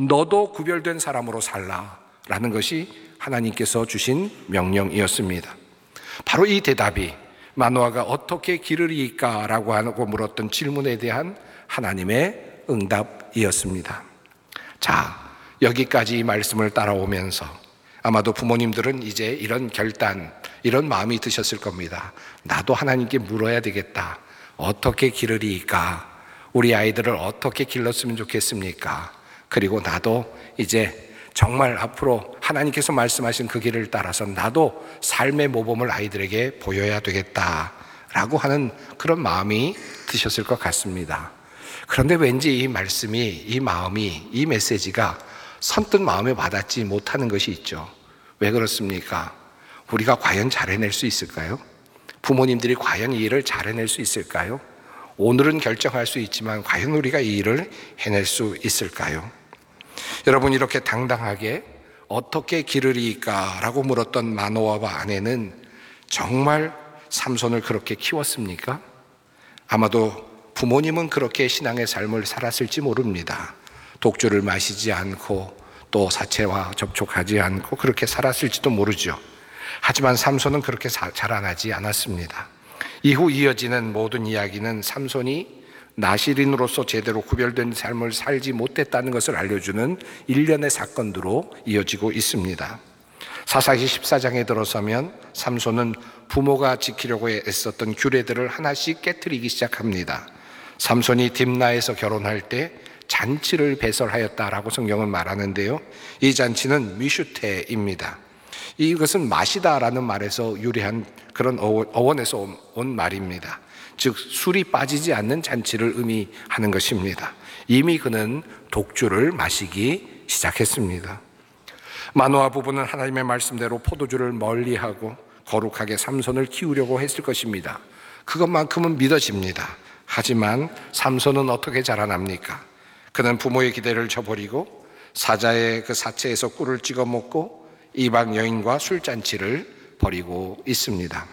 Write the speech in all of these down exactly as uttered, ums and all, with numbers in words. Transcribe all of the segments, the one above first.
너도 구별된 사람으로 살라라는 것이 하나님께서 주신 명령이었습니다. 바로 이 대답이 마노아가 어떻게 기르리까라고 하고 물었던 질문에 대한 하나님의 응답이었습니다. 자, 여기까지 이 말씀을 따라오면서 아마도 부모님들은 이제 이런 결단, 이런 마음이 드셨을 겁니다. 나도 하나님께 물어야 되겠다. 어떻게 기르리까? 우리 아이들을 어떻게 길렀으면 좋겠습니까? 그리고 나도 이제 정말 앞으로 하나님께서 말씀하신 그 길을 따라서 나도 삶의 모범을 아이들에게 보여야 되겠다라고 하는 그런 마음이 드셨을 것 같습니다. 그런데 왠지 이 말씀이, 이 마음이, 이 메시지가 선뜻 마음에 와닿지 못하는 것이 있죠. 왜 그렇습니까? 우리가 과연 잘 해낼 수 있을까요? 부모님들이 과연 이 일을 잘 해낼 수 있을까요? 오늘은 결정할 수 있지만 과연 우리가 이 일을 해낼 수 있을까요? 여러분, 이렇게 당당하게 어떻게 기르리까라고 물었던 마노아와 아내는 정말 삼손을 그렇게 키웠습니까? 아마도 부모님은 그렇게 신앙의 삶을 살았을지 모릅니다. 독주를 마시지 않고 또 사체와 접촉하지 않고 그렇게 살았을지도 모르죠. 하지만 삼손은 그렇게 자라나지 않았습니다. 이후 이어지는 모든 이야기는 삼손이 나실인으로서 제대로 구별된 삶을 살지 못했다는 것을 알려주는 일련의 사건으로 이어지고 있습니다. 사사기 십사 장에 들어서면 삼손은 부모가 지키려고 애썼던 규례들을 하나씩 깨트리기 시작합니다. 삼손이 딥나에서 결혼할 때 잔치를 배설하였다라고 성경은 말하는데요, 이 잔치는 미슈테입니다. 이것은 마시다라는 말에서 유래한 그런 어원에서 온 말입니다. 즉 술이 빠지지 않는 잔치를 의미하는 것입니다. 이미 그는 독주를 마시기 시작했습니다. 마노아 부부는 하나님의 말씀대로 포도주를 멀리하고 거룩하게 삼손을 키우려고 했을 것입니다. 그것만큼은 믿어집니다. 하지만 삼손은 어떻게 자라납니까? 그는 부모의 기대를 저버리고 사자의 그 사체에서 꿀을 찍어 먹고 이방 여인과 술잔치를 벌이고 있습니다.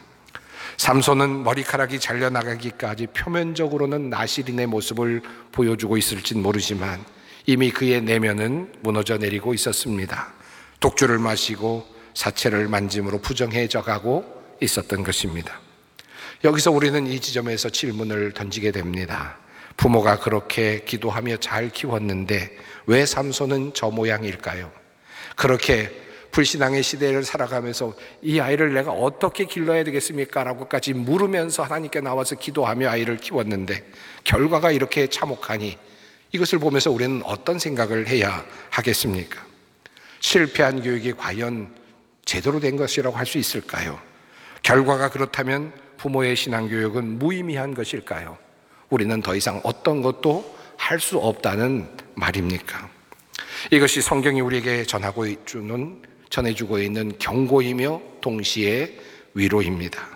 삼손은 머리카락이 잘려나가기까지 표면적으로는 나실인의 모습을 보여주고 있을진 모르지만 이미 그의 내면은 무너져 내리고 있었습니다. 독주를 마시고 사체를 만짐으로 부정해져 가고 있었던 것입니다. 여기서 우리는 이 지점에서 질문을 던지게 됩니다. 부모가 그렇게 기도하며 잘 키웠는데 왜 삼손은 저 모양일까요? 그렇게 불신앙의 시대를 살아가면서 이 아이를 내가 어떻게 길러야 되겠습니까? 라고까지 물으면서 하나님께 나와서 기도하며 아이를 키웠는데 결과가 이렇게 참혹하니 이것을 보면서 우리는 어떤 생각을 해야 하겠습니까? 실패한 교육이 과연 제대로 된 것이라고 할 수 있을까요? 결과가 그렇다면 부모의 신앙교육은 무의미한 것일까요? 우리는 더 이상 어떤 것도 할 수 없다는 말입니까? 이것이 성경이 우리에게 전하고 주는, 전해주고 있는 경고이며 동시에 위로입니다.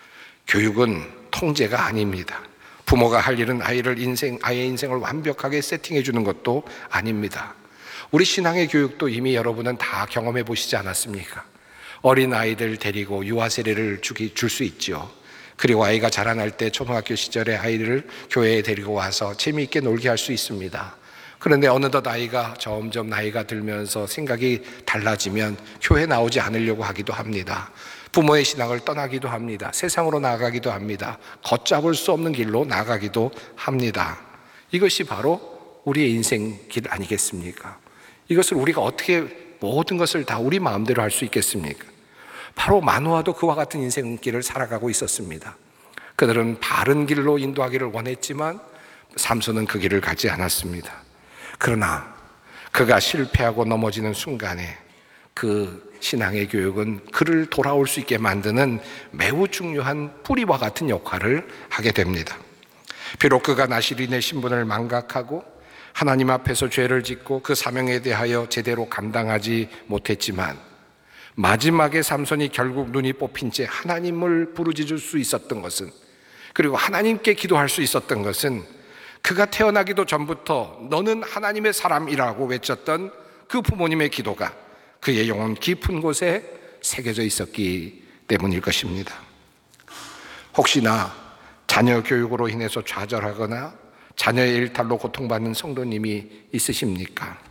교육은 통제가 아닙니다. 부모가 할 일은 아이를 인생, 아이의 인생을 완벽하게 세팅해 주는 것도 아닙니다. 우리 신앙의 교육도 이미 여러분은 다 경험해 보시지 않았습니까? 어린 아이들 데리고 유아 세례를 줄 수 있죠. 그리고 아이가 자라날 때 초등학교 시절에 아이를 교회에 데리고 와서 재미있게 놀게 할 수 있습니다. 그런데 어느덧 아이가 점점 나이가 들면서 생각이 달라지면 교회 나오지 않으려고 하기도 합니다. 부모의 신앙을 떠나기도 합니다. 세상으로 나아가기도 합니다. 걷잡을 수 없는 길로 나아가기도 합니다. 이것이 바로 우리의 인생 길 아니겠습니까? 이것을 우리가 어떻게 모든 것을 다 우리 마음대로 할 수 있겠습니까? 바로 마노아도 그와 같은 인생길을 살아가고 있었습니다. 그들은 바른 길로 인도하기를 원했지만 삼손은 그 길을 가지 않았습니다. 그러나 그가 실패하고 넘어지는 순간에 그 신앙의 교육은 그를 돌아올 수 있게 만드는 매우 중요한 뿌리와 같은 역할을 하게 됩니다. 비록 그가 나실인의 신분을 망각하고 하나님 앞에서 죄를 짓고 그 사명에 대하여 제대로 감당하지 못했지만 마지막에 삼손이 결국 눈이 뽑힌 채 하나님을 부르짖을 수 있었던 것은, 그리고 하나님께 기도할 수 있었던 것은 그가 태어나기도 전부터 너는 하나님의 사람이라고 외쳤던 그 부모님의 기도가 그의 영혼 깊은 곳에 새겨져 있었기 때문일 것입니다. 혹시나 자녀 교육으로 인해서 좌절하거나 자녀의 일탈로 고통받는 성도님이 있으십니까?